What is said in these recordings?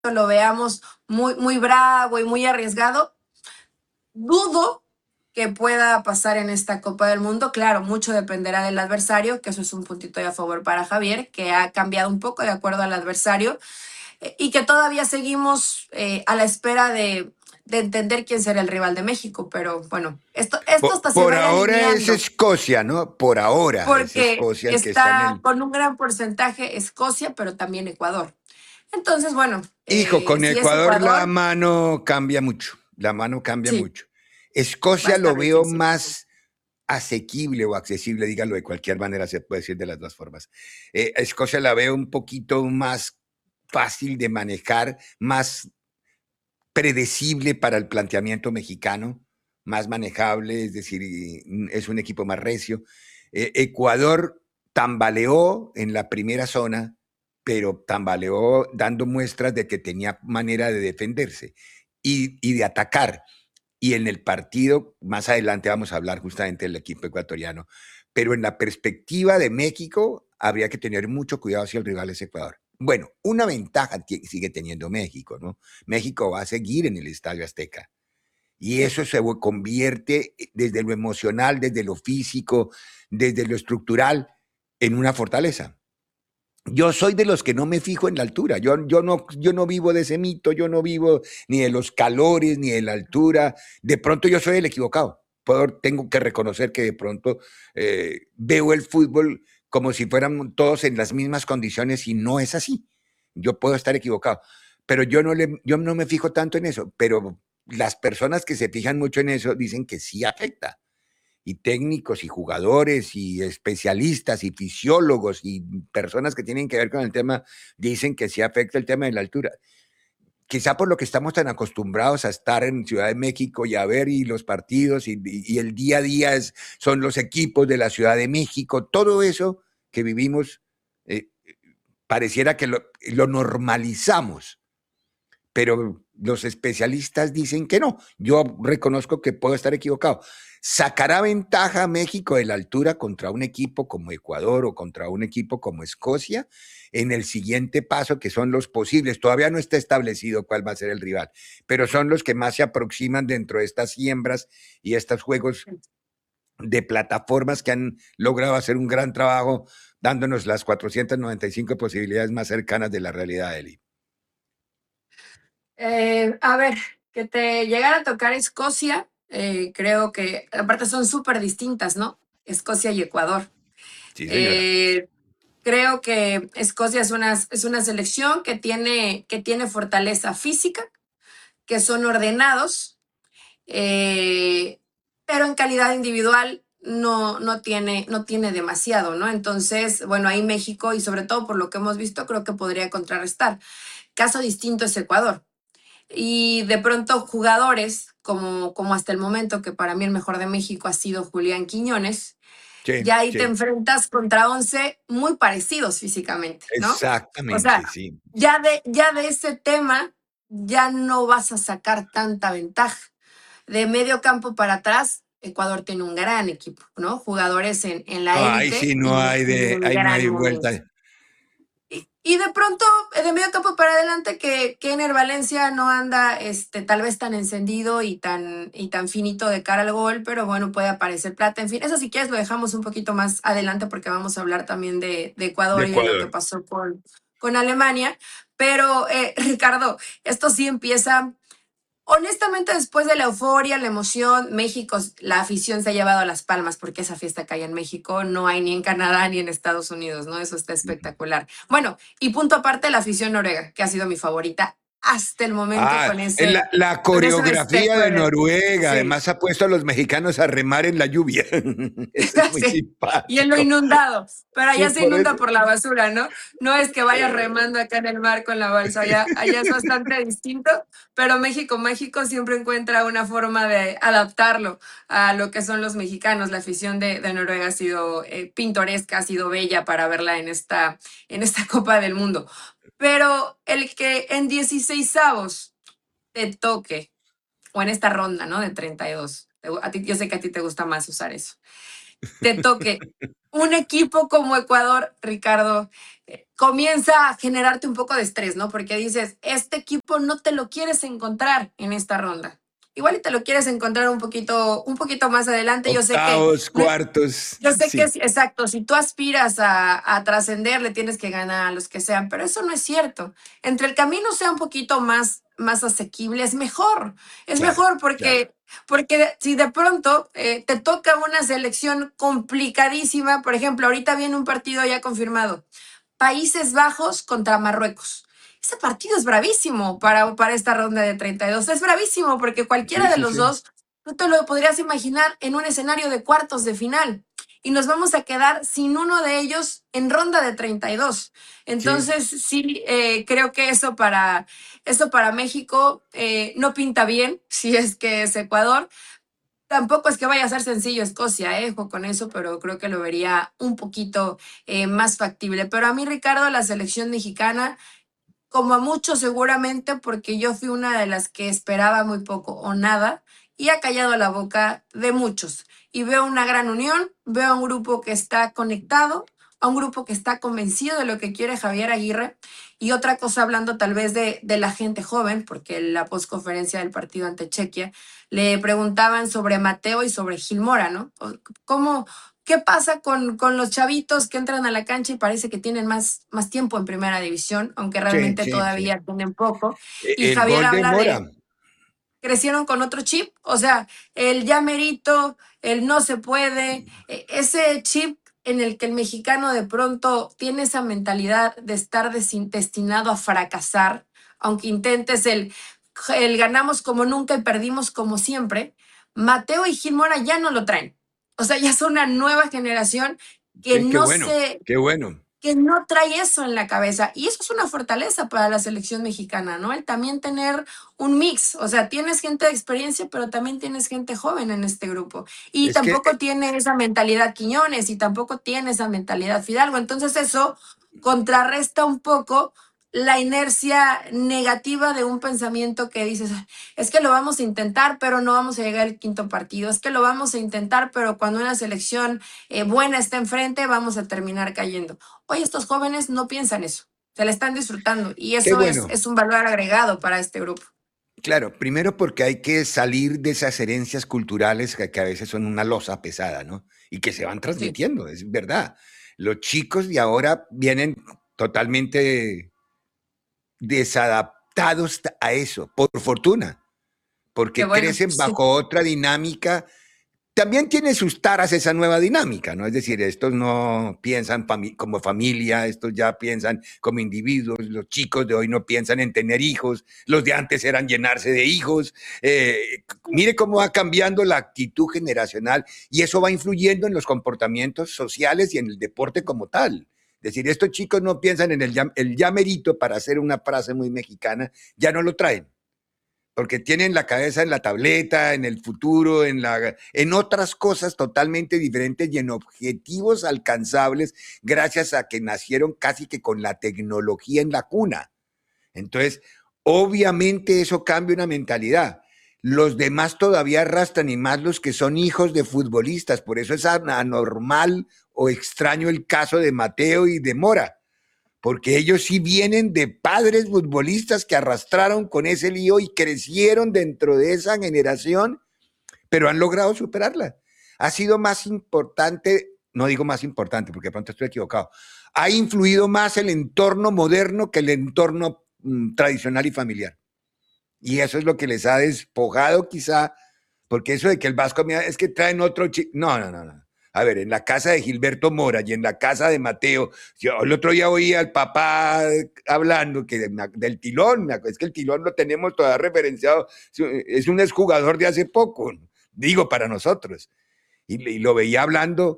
lo veamos muy, muy bravo y muy arriesgado. Dudo que pueda pasar en esta Copa del Mundo. Claro, mucho dependerá del adversario, que eso es un puntito de a favor para Javier, que ha cambiado un poco de acuerdo al adversario y que todavía seguimos a la espera de entender quién será el rival de México. Pero bueno, esto hasta se Por va a ir ahora es alineando Escocia, ¿no? Por ahora es porque Escocia el que está en está el... con un gran porcentaje Escocia, pero también Ecuador. Entonces, bueno, Hijo, con si es Ecuador la Ecuador, mano cambia mucho, la mano cambia sí, mucho. va a Escocia lo estar veo difícil. más asequible o accesible, dígalo de cualquier manera, se puede decir de las dos formas. Escocia la veo un poquito más fácil de manejar, más predecible para el planteamiento mexicano, más manejable, es decir, es un equipo más recio. Ecuador tambaleó en la primera zona, pero tambaleó dando muestras de que tenía manera de defenderse y de atacar. Y en el partido, más adelante vamos a hablar justamente del equipo ecuatoriano, pero en la perspectiva de México, habría que tener mucho cuidado si el rival es Ecuador. Bueno, una ventaja sigue teniendo México, ¿no? México va a seguir en el Estadio Azteca. Y Sí. eso se convierte desde lo emocional, desde lo físico, desde lo estructural, en una fortaleza. Yo soy de los que no me fijo en la altura. Yo no vivo de ese mito, yo no vivo ni de los calores, ni de la altura. De pronto yo soy el equivocado. Tengo que reconocer que de pronto veo el fútbol como si fueran todos en las mismas condiciones y no es así. Yo puedo estar equivocado, pero yo no me fijo tanto en eso. Pero las personas que se fijan mucho en eso dicen que sí afecta y técnicos y jugadores y especialistas y fisiólogos y personas que tienen que ver con el tema dicen que sí afecta el tema de la altura. Quizá por lo que estamos tan acostumbrados a estar en Ciudad de México y a ver y los partidos y el día a día son los equipos de la Ciudad de México, todo eso que vivimos, eh, pareciera que lo normalizamos, pero los especialistas dicen que no. Yo reconozco que puedo estar equivocado. ¿Sacará ventaja México de la altura contra un equipo como Ecuador o contra un equipo como Escocia en el siguiente paso, que son los posibles? Todavía no está establecido cuál va a ser el rival, pero son los que más se aproximan dentro de estas siembras y estos juegos de plataformas que han logrado hacer un gran trabajo dándonos las 495 posibilidades más cercanas de la realidad, Eli. A ver, que te llegara a tocar Escocia, creo que aparte son súper distintas, ¿no? Escocia y Ecuador. Sí, señora. Eh, Creo que Escocia es una selección que tiene fortaleza física, que son ordenados, eh, pero en calidad individual no tiene demasiado, ¿no? Entonces, bueno, ahí México, y sobre todo por lo que hemos visto, creo que podría contrarrestar. Caso distinto es Ecuador. Y de pronto jugadores, como hasta el momento, que para mí el mejor de México ha sido Julián Quiñones, Sí, ya ahí te sí. enfrentas contra 11 muy parecidos físicamente, ¿no? O Exactamente, sea, sí. ya de ese tema, ya no vas a sacar tanta ventaja. De medio campo para atrás, Ecuador tiene un gran equipo, ¿no? Jugadores en No, la ahí élite sí y, no hay y de, en ahí no gran hay momento. vuelta. Y de pronto, de medio campo para adelante, que Ener Valencia no anda tal vez tan encendido y tan finito de cara al gol, pero bueno, puede aparecer Plata. En fin, eso si quieres lo dejamos un poquito más adelante porque vamos a hablar también de De Ecuador y de lo que Ecuador. pasó con Alemania. Pero, Ricardo, esto sí empieza. Honestamente, después de la euforia, la emoción, México, la afición se ha llevado a las palmas porque esa fiesta cae en México, no hay ni en Canadá ni en Estados Unidos, ¿no? Eso está espectacular. Bueno, y punto aparte, la afición noruega, que ha sido mi favorita hasta el momento Ah, con la, ese, la con ese coreografía festejo de de... Noruega, Sí, además ha puesto a los mexicanos a remar en la lluvia. Eso es muy sí, y en lo simpático. inundado, pero Sí, allá se por eso. inunda por la basura, ¿no? No es que vayas remando acá en el mar con la balsa, allá es bastante distinto, pero México siempre encuentra una forma de adaptarlo a lo que son los mexicanos. La afición de Noruega ha sido pintoresca, ha sido bella para verla en esta Copa del Mundo. Pero el que en 16avos te toque, o en esta ronda, ¿no? De 32, yo sé que a ti te gusta más usar eso te toque un equipo como Ecuador, Ricardo, comienza a generarte un poco de estrés, ¿no? Porque dices, este equipo no te lo quieres encontrar en esta ronda. Igual y te lo quieres encontrar un poquito más adelante. Octavos, cuartos, Yo sé que sí, es exacto, si tú aspiras a trascender, le tienes que ganar a los que sean, pero eso no es cierto. Entre el camino sea un poquito más asequible, es mejor. Es claro, mejor claro. porque si de pronto te toca una selección complicadísima, por ejemplo, ahorita viene un partido ya confirmado, Países Bajos contra Marruecos. Ese partido es bravísimo para esta ronda de 32. Es bravísimo porque Sí, cualquiera de sí, los sí. dos no te lo podrías imaginar en un escenario de cuartos de final. Y nos vamos a quedar sin uno de ellos en ronda de 32. Sí. Entonces, sí, creo que eso para México no pinta bien, si es que es Ecuador. Tampoco es que vaya a ser sencillo Escocia, ojo con eso, pero creo que lo vería un poquito más factible. Pero a mí, Ricardo, la selección mexicana, como a muchos seguramente, porque yo fui una de las que esperaba muy poco o nada, y ha callado la boca de muchos. Y veo una gran unión, veo a un grupo que está conectado, a un grupo que está convencido de lo que quiere Javier Aguirre. Y otra cosa, hablando tal vez de la gente joven, porque en la postconferencia del partido ante Chequia le preguntaban sobre Mateo y sobre Gil Mora, ¿no? ¿Cómo, ¿Qué pasa con los chavitos que entran a la cancha y parece que tienen más tiempo en primera división, aunque Sí, realmente sí, sí. todavía tienen poco? Y El Javier gol de habla Mora. de crecieron con otro chip, o sea, el ya merito, el no se puede, ese chip en el que el mexicano de pronto tiene esa mentalidad de estar destinado a fracasar, aunque intentes el ganamos como nunca y perdimos como siempre. Mateo y Gil Mora ya no lo traen. O sea, ya son una nueva generación que Sí, qué no bueno, se qué bueno. que no trae eso en la cabeza. Y eso es una fortaleza para la selección mexicana, ¿no? El también tener un mix. O sea, tienes gente de experiencia, pero también tienes gente joven en este grupo. Y Es que, tampoco tiene esa mentalidad Quiñones y tampoco tiene esa mentalidad Fidalgo. Entonces eso contrarresta un poco la inercia negativa de un pensamiento que dices, es que lo vamos a intentar, pero no vamos a llegar al quinto partido, es que lo vamos a intentar, pero cuando una selección buena está enfrente, vamos a terminar cayendo. Hoy estos jóvenes no piensan eso, se la están disfrutando y qué eso bueno. es un valor agregado para este grupo. Claro, primero porque hay que salir de esas herencias culturales que a veces son una losa pesada, ¿no? Y que se van Sí, transmitiendo, es verdad. Los chicos de ahora vienen totalmente desadaptados a eso, por fortuna, qué porque bueno, crecen sí, bajo otra dinámica. También tiene sus taras esa nueva dinámica, ¿no? Es decir, estos no piensan como familia, estos ya piensan como individuos, los chicos de hoy no piensan en tener hijos, los de antes eran llenarse de hijos. Mire cómo va cambiando la actitud generacional y eso va influyendo en los comportamientos sociales y en el deporte como tal. Es decir, estos chicos no piensan en el llamerito, para hacer una frase muy mexicana, ya no lo traen porque tienen la cabeza en la tableta, en el futuro, en otras cosas totalmente diferentes y en objetivos alcanzables gracias a que nacieron casi que con la tecnología en la cuna. Entonces, obviamente eso cambia una mentalidad. Los demás todavía arrastran y más los que son hijos de futbolistas. Por eso es anormal o extraño el caso de Mateo y de Mora, porque ellos sí vienen de padres futbolistas que arrastraron con ese lío y crecieron dentro de esa generación, pero han logrado superarla. Ha sido más importante, no digo más importante porque de pronto estoy equivocado, ha influido más el entorno moderno que el entorno tradicional y familiar. Y eso es lo que les ha despojado quizá, porque eso de que el Vasco es que traen otro no, no, no, no. A ver, en la casa de Gilberto Mora y en la casa de Mateo, yo el otro día oí al papá hablando del Tilón, es que el Tilón lo tenemos todavía referenciado, es un exjugador de hace poco, digo para nosotros, y lo veía hablando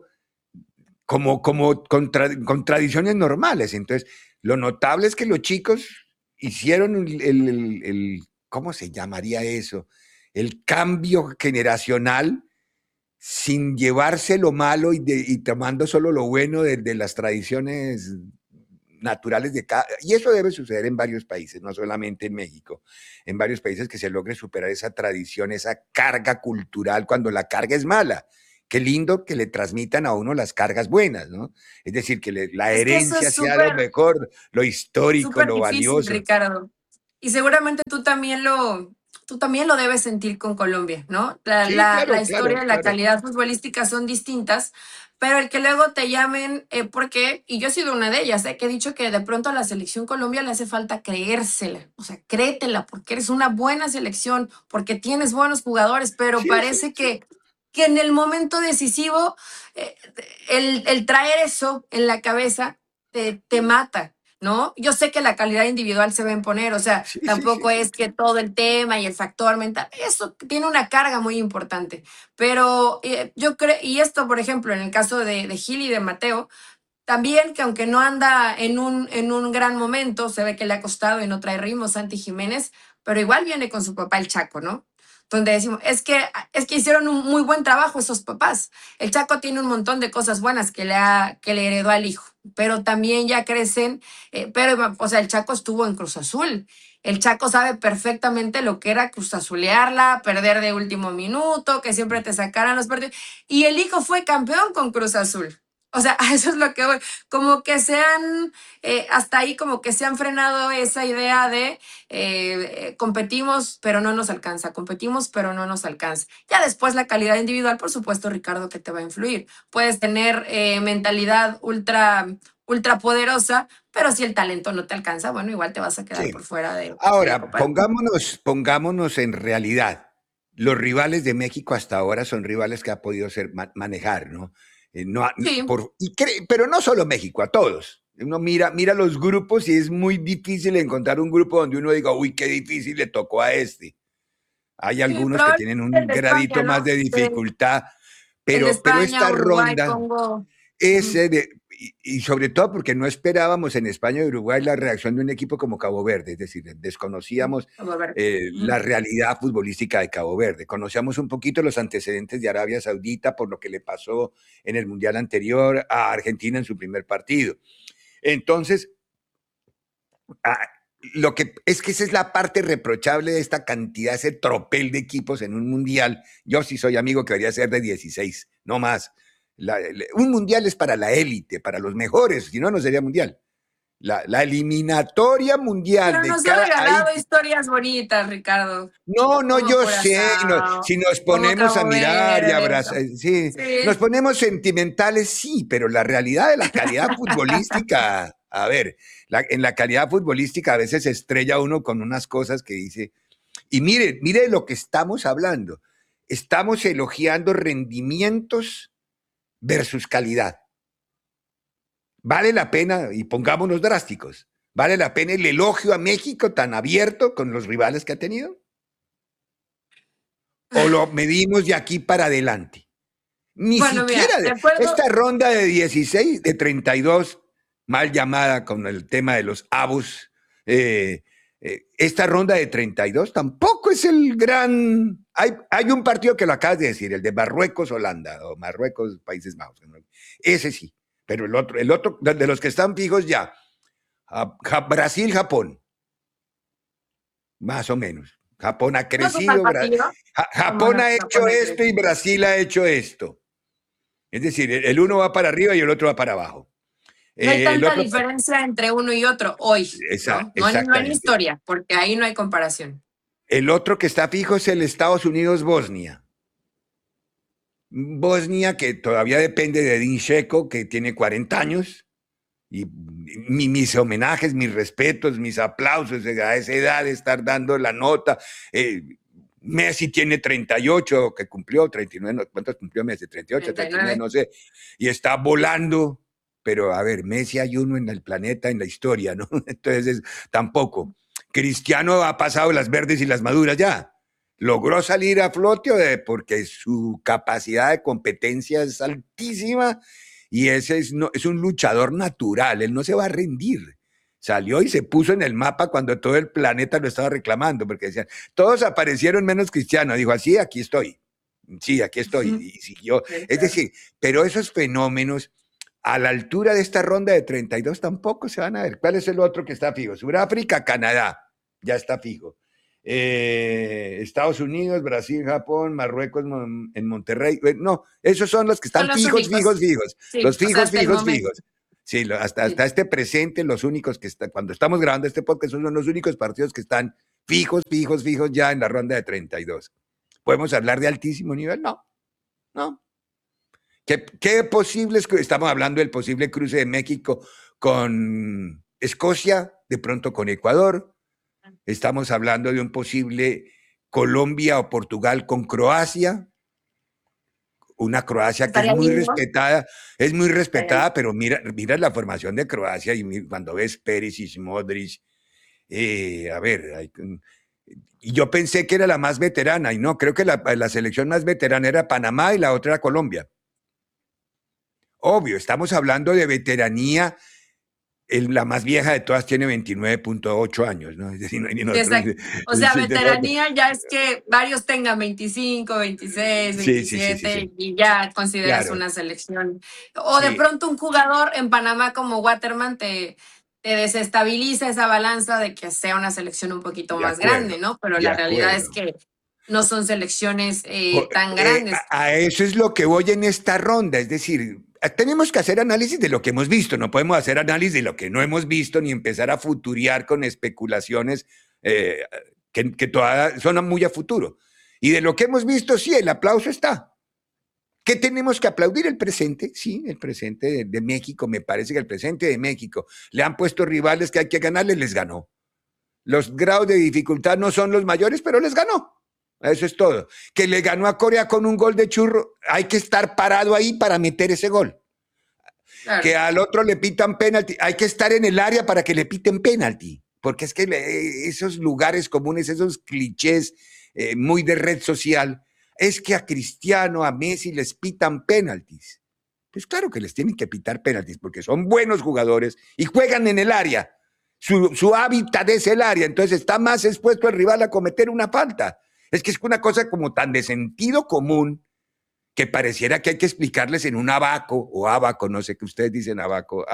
como con tradiciones normales. Entonces, lo notable es que los chicos hicieron ¿cómo se llamaría eso? El cambio generacional sin llevarse lo malo y tomando solo lo bueno de las tradiciones naturales de cada. Y eso debe suceder en varios países, no solamente en México, en varios países que se logre superar esa tradición, esa carga cultural, cuando la carga es mala, qué lindo que le transmitan a uno las cargas buenas, ¿no? Es decir, que la Es que eso herencia es sea lo súper, mejor, lo histórico, súper lo difícil, valioso. Ricardo. Y seguramente tú también lo debes sentir con Colombia, ¿no? La, Sí, la, claro, la claro, historia y la claro. calidad futbolística son distintas, pero el que luego te llamen, porque, y yo he sido una de ellas, que he dicho que de pronto a la selección Colombia le hace falta creérsela, o sea, créetela, porque eres una buena selección, porque tienes buenos jugadores, pero Sí, sí, parece sí. que en el momento decisivo, eh, el traer eso en la cabeza te mata. ¿No? Yo sé que la calidad individual se va a imponer, o sea, Sí, sí, sí, tampoco sí. es que todo el tema y el factor mental, eso tiene una carga muy importante, pero yo creo, y esto, por ejemplo, en el caso de Gil y de Mateo, también que aunque no anda en un gran momento, se ve que le ha costado y no trae ritmo Santi Jiménez, pero igual viene con su papá el Chaco, ¿no? Donde decimos, es que hicieron un muy buen trabajo esos papás. El Chaco tiene un montón de cosas buenas que le heredó al hijo, pero también ya crecen, pero, o sea, el Chaco estuvo en Cruz Azul. El Chaco sabe perfectamente lo que era Cruz Azulearla, perder de último minuto, que siempre te sacaran los partidos. Y el hijo fue campeón con Cruz Azul. O sea, a eso es lo que voy. Como que hasta ahí como que se han frenado esa idea de competimos, pero no nos alcanza, competimos, pero no nos alcanza. Ya después la calidad individual, por supuesto, Ricardo, que te va a influir. Puedes tener mentalidad ultra poderosa, pero si el talento no te alcanza, bueno, igual te vas a quedar Sí. por fuera de la Ahora, Copa del Mundo. pongámonos en realidad. Los rivales de México hasta ahora son rivales que ha podido manejar, ¿no? Sí, Pero no solo México, a todos. Uno mira los grupos y es muy difícil encontrar un grupo donde uno diga, uy, qué difícil le tocó a este. Hay sí, algunos que probablemente tienen el un de España, gradito más ¿no? de dificultad, El de pero esta España, Uruguay, ronda, Congo. Ujú. ese de, y sobre todo porque no esperábamos en España y Uruguay la reacción de un equipo como Cabo Verde, es decir, desconocíamos Vamos a ver. la Ujú. realidad futbolística de Cabo Verde. Conocíamos un poquito los antecedentes de Arabia Saudita por lo que le pasó en el Mundial anterior a Argentina en su primer partido. Entonces, ah, lo que es que esa es la parte reprochable de esta cantidad, ese tropel de equipos en un mundial. Yo sí soy amigo que debería ser de 16, no más. Un mundial es para la élite, para los mejores, si no, no sería mundial. La eliminatoria mundial Pero de nos ha cada... Ahí, regalado historias bonitas, Ricardo, no, no, como yo sé, Curazao, si nos como ponemos a Cabo mirar y Verde. abrazar, sí, nos Sí. ponemos sentimentales, sí, pero la realidad de la calidad futbolística, a ver, en la calidad futbolística a veces se estrella uno con unas cosas que dice, y mire de lo que estamos hablando, estamos elogiando rendimientos versus calidad. Vale la pena, y pongámonos drásticos, ¿vale la pena el elogio a México tan abierto con los rivales que ha tenido? ¿O lo medimos de aquí para adelante? Ni Bueno, mira, siquiera de acuerdo, esta ronda de 16, de 32, mal llamada con el tema de los abus, esta ronda de 32 tampoco es el gran... Hay un partido que lo acabas de decir, el de Marruecos-Holanda, o Marruecos-Países Bajos. Ese sí, pero el otro de los que están fijos ya, Brasil-Japón, más o menos. Japón ha no es un mal crecido, partido, como Japón no, ha no hecho pone esto creer. y Brasil ha hecho esto. Es decir, el uno va para arriba y el otro va para abajo. No hay El tanta otro, diferencia entre uno y otro hoy, ¿no? No en exactamente. historia, porque ahí no hay comparación. El otro que está fijo es el Estados Unidos-Bosnia. Bosnia que todavía depende de Edin Dzeko, que tiene 40 años, y mis homenajes, mis respetos, mis aplausos a esa edad de estar dando la nota. Messi tiene 38, que cumplió 39, ¿cuántos cumplió Messi? 38, 39, 39. no sé, y está volando. Pero a ver, Messi hay uno en el planeta, en la historia, ¿no? Entonces, tampoco. Cristiano ha pasado las verdes y las maduras ya. Logró salir a flote porque su capacidad de competencia es altísima y ese es un luchador natural, él no se va a rendir. Salió y se puso en el mapa cuando todo el planeta lo estaba reclamando, porque decían, todos aparecieron menos Cristiano. Dijo, así, aquí estoy. Sí, aquí estoy. Ujú. Y siguió. Sí, Es claro. decir, pero esos fenómenos a la altura de esta ronda de 32 tampoco se van a ver. ¿Cuál es el otro que está fijo? Sudáfrica, Canadá, ya está fijo. Estados Unidos, Brasil, Japón, Marruecos en Monterrey. No, esos son los que Son están los fijos, únicos. fijos, fijos. Sí, Los o sea, fijos, hasta el fijos, momento. fijos. Sí, hasta Sí. este presente, los únicos que están, cuando estamos grabando este podcast, son los únicos partidos que están fijos, fijos, fijos ya en la ronda de 32. ¿Podemos hablar de altísimo nivel? No, no. ¿Qué posibles? Estamos hablando del posible cruce de México con Escocia, de pronto con Ecuador. Estamos hablando de un posible Colombia o Portugal con Croacia. Una Croacia que Estaría lindo. es muy respetada, pero mira la formación de Croacia y cuando ves Perisic, Modric, a ver, y yo pensé que era la más veterana y no, creo que la selección más veterana era Panamá y la otra era Colombia. Obvio, estamos hablando de veteranía. La más vieja de todas tiene 29.8 años, ¿no? Es decir, no hay ni Exacto. O sea, veteranía ya es que varios tengan 25, 26, 27 sí. y ya consideras Claro. una selección. O de pronto un jugador en Panamá como Waterman te desestabiliza esa balanza de que sea una selección un poquito más grande, ¿no? Pero la realidad es que no son selecciones tan grandes. A eso es lo que voy en esta ronda, es decir, tenemos que hacer análisis de lo que hemos visto, no podemos hacer análisis de lo que no hemos visto ni empezar a futuriar con especulaciones que todavía son muy a futuro. Y de lo que hemos visto, sí, el aplauso está. ¿Qué tenemos que aplaudir? El presente, sí, el presente de México. Me parece que el presente de México le han puesto rivales que hay que ganarles, les ganó. Los grados de dificultad no son los mayores, pero les ganó. Eso es todo. Que le ganó a Corea con un gol de churro, hay que estar parado ahí para meter ese gol. Claro. Que al otro le pitan penalti, hay que estar en el área para que le piten penalti. Porque es que esos lugares comunes, esos clichés muy de red social, es que a Cristiano, a Messi les pitan penaltis. Pues claro que les tienen que pitar penaltis porque son buenos jugadores y juegan en el área. Su hábitat es el área, entonces está más expuesto el rival a cometer una falta. Es que es una cosa como tan de sentido común que pareciera que hay que explicarles en un abaco, no sé qué ustedes dicen, abaco,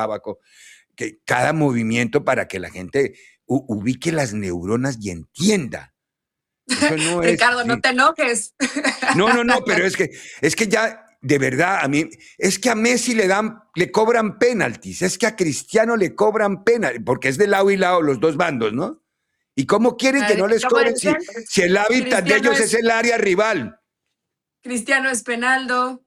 que cada movimiento para que la gente ubique las neuronas y entienda. Eso no Ricardo, no te enojes. No, pero es que ya, de verdad, es que a Messi le cobran penaltis, es que a Cristiano le cobran penaltis, porque es de lado y lado los dos bandos, ¿no? ¿Y cómo quieren que no les cobren si el hábitat de ellos es el área rival? Cristiano es Penaldo,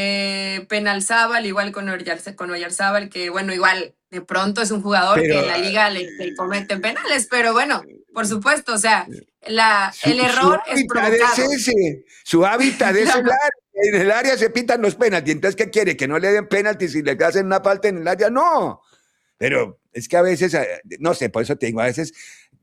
Penalzábal, igual con Oyarzábal, que bueno, igual de pronto es un jugador que en la liga le cometen penales, pero bueno, por supuesto, o sea, el error es provocado. Su hábitat es el área. En el área se pitan los penaltis. Entonces, ¿qué quiere? ¿Que no le den penaltis si le hacen una falta en el área? No. Pero es que a veces, no sé, por eso te digo, a veces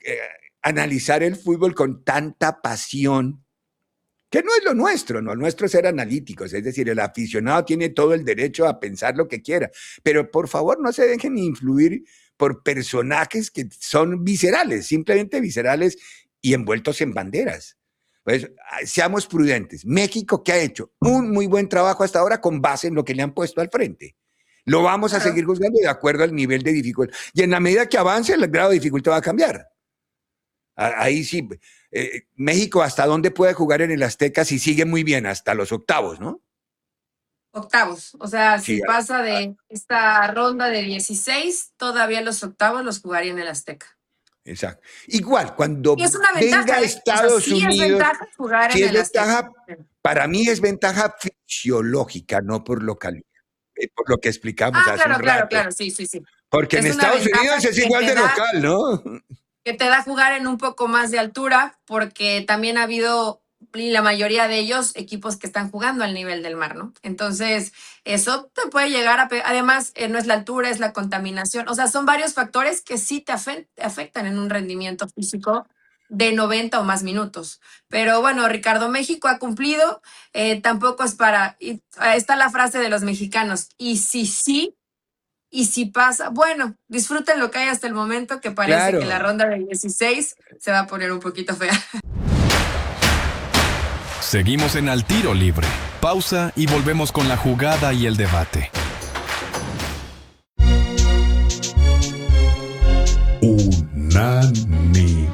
analizar el fútbol con tanta pasión, que no es lo nuestro, ¿no? Lo nuestro es ser analíticos, es decir, el aficionado tiene todo el derecho a pensar lo que quiera, pero por favor no se dejen influir por personajes que son viscerales, simplemente viscerales y envueltos en banderas. Pues seamos prudentes. México, ¿qué ha hecho? Un muy buen trabajo hasta ahora con base en lo que le han puesto al frente. Lo vamos a seguir juzgando de acuerdo al nivel de dificultad. Y en la medida que avance, el grado de dificultad va a cambiar. Ahí sí, México, ¿hasta dónde puede jugar en el Azteca si sigue muy bien? Hasta los octavos, ¿no? Octavos, o sea, si pasa de esta ronda de 16, todavía los octavos los jugaría en el Azteca. Exacto. Igual, cuando venga a Estados Unidos, es ventaja jugar en el Azteca. Para mí es ventaja fisiológica, no por localidad. Por lo que explicamos hace un rato. Claro, sí. Porque en Estados Unidos es igual de local, ¿no? Que te da jugar en un poco más de altura, porque también ha habido, la mayoría de ellos, equipos que están jugando al nivel del mar, ¿no? Entonces, eso te puede llegar a... Además, no es la altura, es la contaminación. O sea, son varios factores que sí te afectan en un rendimiento físico de 90 o más minutos. Pero bueno, Ricardo, México ha cumplido, tampoco es para... está la frase de los mexicanos, y si pasa, bueno, disfruten lo que hay hasta el momento, que parece que la ronda de 16 se va a poner un poquito fea. Seguimos en Al Tiro Libre. Pausa y volvemos con la jugada y el debate. Unánime.